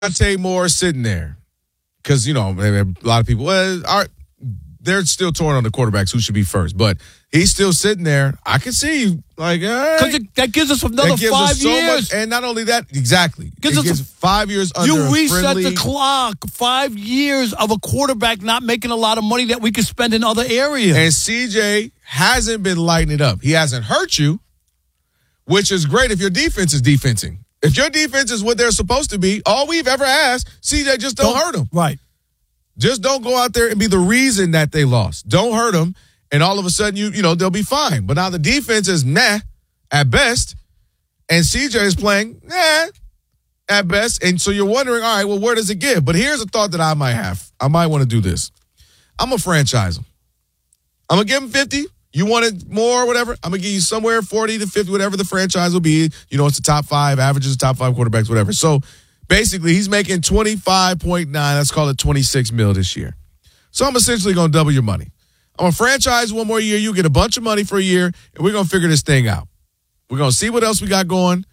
Dante Moore sitting there because, a lot of people, they're still torn on the quarterbacks who should be first, but he's still sitting there. I can see you because that gives us another 5 years. And not only that, exactly. It gives 5 years under You reset the clock. 5 years of a quarterback not making a lot of money that we could spend in other areas. And CJ hasn't been lighting it up. He hasn't hurt you, which is great if your defense is defensing. If your defense is what they're supposed to be, all we've ever asked, CJ, just don't hurt them. Right. Just don't go out there and be the reason that they lost. Don't hurt them, and all of a sudden, they'll be fine. But now the defense is meh at best, and CJ is playing at best. And so you're wondering, all right, well, where does it give? But here's a thought that I might have. I might want to do this. I'm going to franchise him. I'm going to give him 50. You wanted more or whatever, I'm going to give you somewhere 40 to 50, whatever the franchise will be. It's the top 5, averages the top 5 quarterbacks, whatever. So basically, he's making 25.9, let's call it 26 mil this year. So I'm essentially going to double your money. I'm going to franchise one more year. You get a bunch of money for a year, and we're going to figure this thing out. We're going to see what else we got going,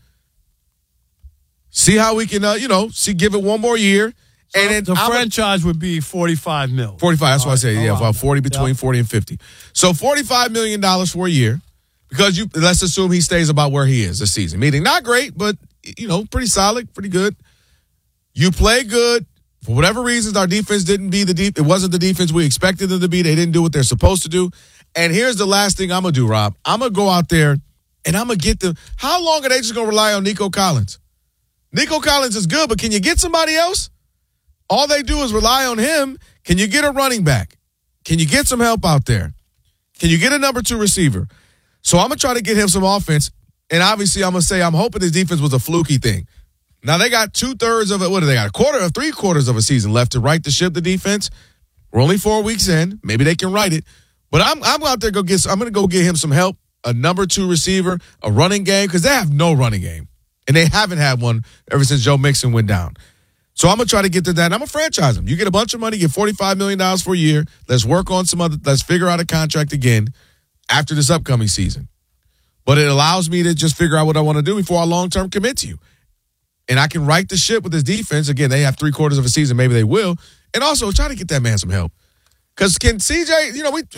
see how we can, give it one more year. So and then the franchise would be 45 mil. 45, that's what I say. Yeah, about 40, between 40 and 50. So $45 million for a year because let's assume he stays about where he is this season. Meaning not great, but, pretty solid, pretty good. You play good. For whatever reasons, our defense didn't be it wasn't the defense we expected them to be. They didn't do what they're supposed to do. And here's the last thing I'm going to do, Rob. I'm going to go out there and I'm going to get them. How long are they just going to rely on Nico Collins? Nico Collins is good, but can you get somebody else? All they do is rely on him. Can you get a running back? Can you get some help out there? Can you get a number 2 receiver? So I'm going to try to get him some offense. And obviously, I'm going to say I'm hoping his defense was a fluky thing. Now, they got 2/3 of it. What do they got? 3/4 of a season left to right the ship, the defense. We're only 4 weeks in. Maybe they can right it. But I'm out there I'm going to go get him some help, a number 2 receiver, a running game, because they have no running game. And they haven't had one ever since Joe Mixon went down. So I'm going to try to get to that, and I'm going to franchise him. You get a bunch of money, get $45 million for a year. Let's work on let's figure out a contract again after this upcoming season. But it allows me to just figure out what I want to do before I long-term commit to you. And I can right the ship with this defense. Again, they have 3/4 of a season. Maybe they will. And also try to get that man some help. Because can CJ,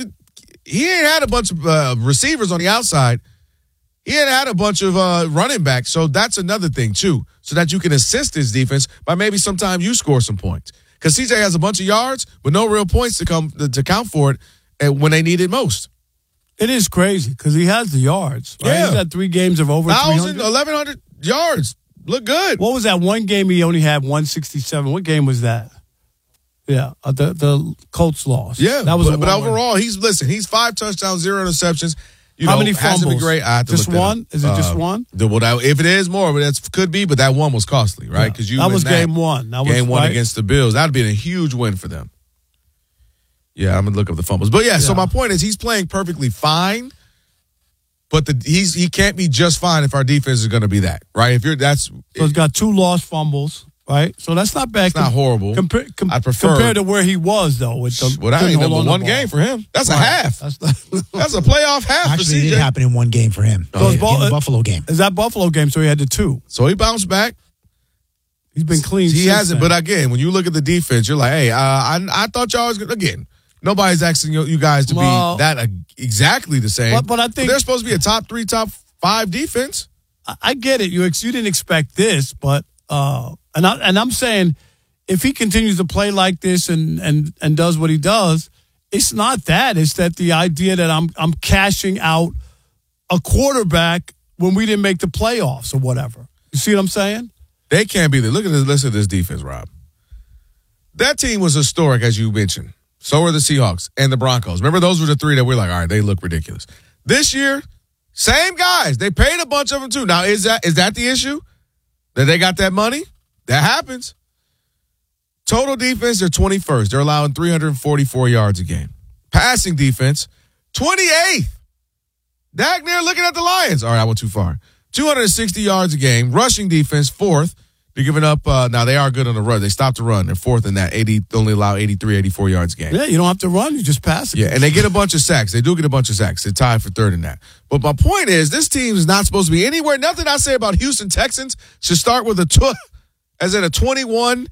he ain't had a bunch of receivers on the outside. He ain't had a bunch of running backs. So that's another thing, too. So that you can assist his defense by maybe sometime you score some points. Because CJ has a bunch of yards with no real points to count for it when they need it most. It is crazy because he has the yards. Right? Yeah. He's had 3 games of over 300. 1,100 yards. Look good. What was that one game he only had 167? What game was that? Yeah, the Colts lost. Yeah, that was. But overall, he's 5 touchdowns, 0 interceptions. How many fumbles? Hasn't been great. I have to just one? Is it just one? If it is more, but that could be. But that one was costly, right? Because that was game one. That game was one against the Bills. That'd be a huge win for them. Yeah, I'm gonna look up the fumbles. But so my point is, he's playing perfectly fine. But he can't be just fine if our defense is going to be that, right? So he's got 2 lost fumbles, right? So that's not bad. It's not horrible. I prefer compared to where he was though. That ain't number 1 game for him. That's a half. That's a playoff half. Actually, for CJ. it did happen in 1 game for him. So the Buffalo game. Is that Buffalo game? So he had the 2. So he bounced back. He's been clean. He hasn't. But again, when you look at the defense, you're like, hey, I thought y'all was going to, again, nobody's asking you guys to be that exactly the same. But I think they're supposed to be a top 3, top 5 defense. I get it. You didn't expect this, but and I'm saying if he continues to play like this and does what he does, it's not that. It's that the idea that I'm cashing out a quarterback when we didn't make the playoffs or whatever. You see what I'm saying? They can't be there. Listen to this defense, Rob. That team was historic, as you mentioned. So are the Seahawks and the Broncos. Remember, those were the 3 that we're like, all right, they look ridiculous. This year, same guys. They paid a bunch of them, too. Now, is that the issue? That they got that money? That happens. Total defense, they're 21st. They're allowing 344 yards a game. Passing defense, 28th. Dag near looking at the Lions. All right, I went too far. 260 yards a game. Rushing defense, 4th. They're giving up, now they are good on the run. They stopped the run. They're 4th in that. Only allow 83, 84 yards a game. Yeah, you don't have to run. You just pass it. Yeah, and they get a bunch of sacks. They do get a bunch of sacks. They're tied for 3rd in that. But my point is, this team is not supposed to be anywhere. Nothing I say about Houston Texans should start with a as in a 21